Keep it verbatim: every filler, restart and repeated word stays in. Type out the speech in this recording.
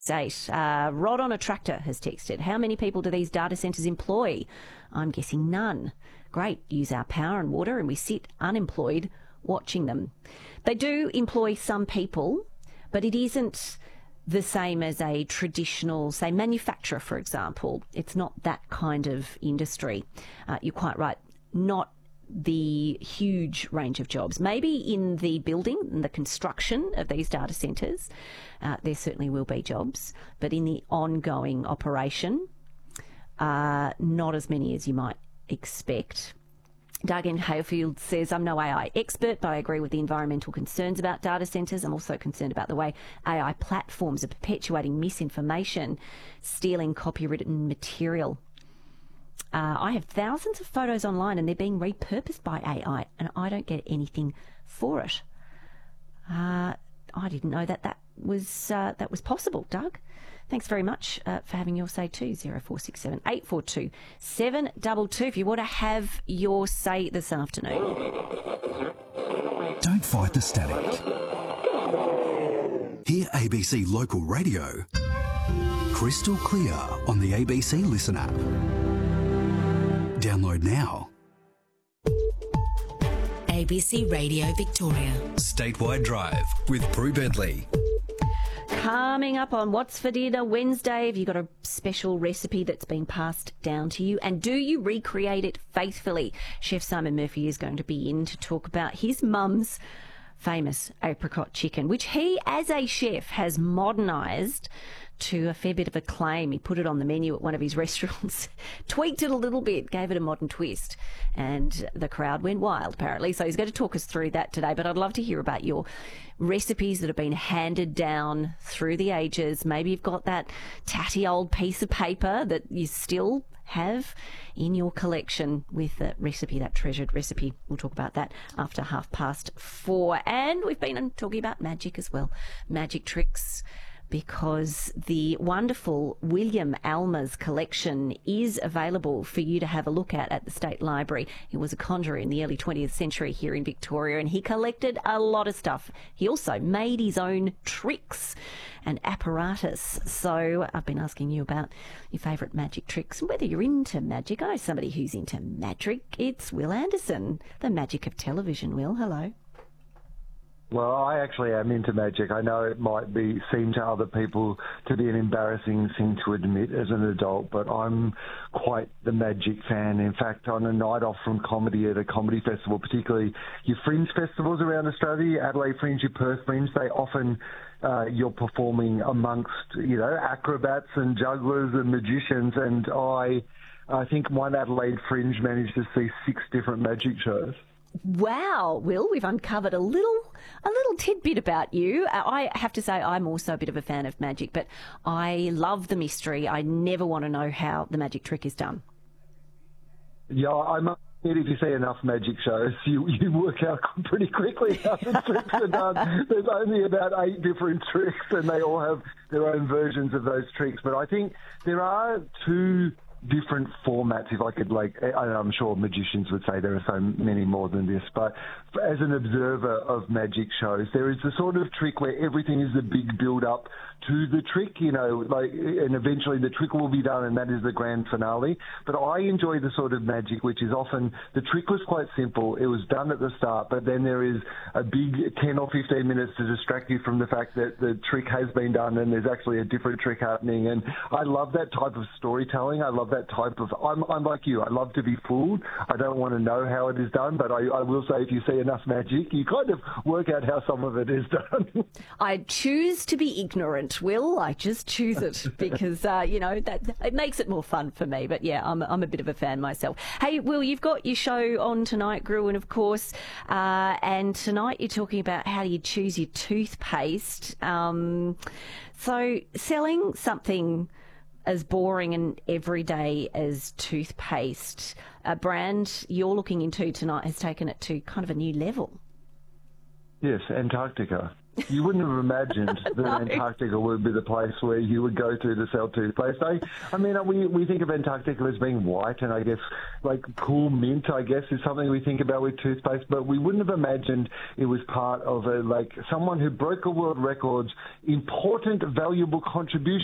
Eight. Uh, Rod on a Tractor has texted, how many people do these data centres employ? I'm guessing none. Great, use our power and water and we sit unemployed watching them. They do employ some people, but it isn't the same as a traditional, say, manufacturer, for example. It's not that kind of industry. Uh, you're quite right, not the huge range of jobs. Maybe in the building and the construction of these data centres, uh, there certainly will be jobs, but in the ongoing operation, uh, not as many as you might expect. Doug in Hayfield says, I'm no A I expert, but I agree with the environmental concerns about data centres. I'm also concerned about the way A I platforms are perpetuating misinformation, stealing copywritten material. Uh, I have thousands of photos online and they're being repurposed by A I and I don't get anything for it. Uh, I didn't know that that was uh, that was possible, Doug. Thanks very much uh, for having your say too. zero four six seven, eight four two, seven two two if you want to have your say this afternoon. Don't fight the static. Hear A B C Local Radio crystal clear on the A B C Listen app. Download now. A B C Radio Victoria. Statewide Drive with Prue Bentley. Coming up on What's for Dinner Wednesday, have you got a special recipe that's been passed down to you? And do you recreate it faithfully? Chef Simon Murphy is going to be in to talk about his mum's famous apricot chicken, which he, as a chef, has modernised to a fair bit of acclaim. He put it on the menu at one of his restaurants, tweaked it a little bit, gave it a modern twist, and the crowd went wild, apparently. So he's going to talk us through that today, but I'd love to hear about your recipes that have been handed down through the ages. Maybe you've got that tatty old piece of paper that you still have in your collection with that recipe, that treasured recipe. We'll talk about that after half past four. And we've been talking about magic as well, magic tricks, because the wonderful William Alma's collection is available for you to have a look at at the State Library. He was a conjurer in the early twentieth century here in Victoria, and he collected a lot of stuff. He also made his own tricks and apparatus. So I've been asking you about your favourite magic tricks and whether you're into magic. I know somebody who's into magic. It's Will Anderson, the magic of television. Will, hello. Well, I actually am into magic. I know it might be seem to other people to be an embarrassing thing to admit as an adult, but I'm quite the magic fan. In fact, on a night off from comedy at a comedy festival, particularly your fringe festivals around Australia, your Adelaide Fringe, your Perth Fringe, they often uh, you're performing amongst, you know, acrobats and jugglers and magicians, and I, I think one Adelaide Fringe managed to see six different magic shows. Wow, Will, we've uncovered a little a little tidbit about you. Uh, I have to say I'm also a bit of a fan of magic, but I love the mystery. I never want to know how the magic trick is done. Yeah, I'm if you see enough magic shows, you, you work out pretty quickly how the tricks are done. There's only about eight different tricks, and they all have their own versions of those tricks. But I think there are two different formats, if I could, like, I'm sure magicians would say there are so many more than this, but as an observer of magic shows, there is the sort of trick where everything is a big build-up to the trick, you know, like, and eventually the trick will be done and that is the grand finale. But I enjoy the sort of magic which is often, the trick was quite simple, it was done at the start, but then there is a big ten or fifteen minutes to distract you from the fact that the trick has been done and there's actually a different trick happening. And I love that type of storytelling. I love that type of, I'm, I'm like you, I love to be fooled. I don't want to know how it is done, but I, I will say if you see enough magic, you kind of work out how some of it is done. I choose to be ignorant, Will. I just choose it because, uh, you know, that it makes it more fun for me. But yeah, I'm, I'm a bit of a fan myself. Hey, Will, you've got your show on tonight, Gruen, of course, uh, and tonight you're talking about how do you choose your toothpaste. Um, so selling something as boring and everyday as toothpaste, a brand you're looking into tonight has taken it to kind of a new level. Yes, Antarctica. You wouldn't have imagined that No. Antarctica would be the place where you would go to to sell toothpaste. I, I mean, we we think of Antarctica as being white, and I guess like cool mint, I guess, is something we think about with toothpaste. But we wouldn't have imagined it was part of a like someone who broke a world record's important, valuable contribution